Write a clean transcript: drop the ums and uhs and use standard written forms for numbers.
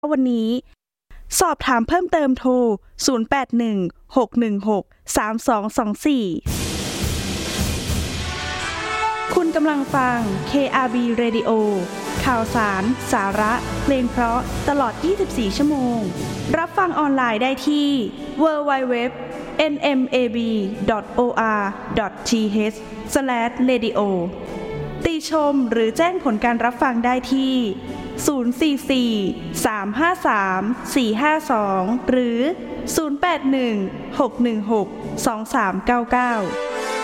วันนี้สอบถามเพิ่มเติมโทร0816116224คุณกำลังฟัง KRB Radio ข่าวสารสาระเพลงเพราะตลอด24ชั่วโมงรับฟังออนไลน์ได้ที่ www.nmab.or.th/radio ติชมหรือแจ้งผลการรับฟังได้ที่044-353-452หรือ0816162399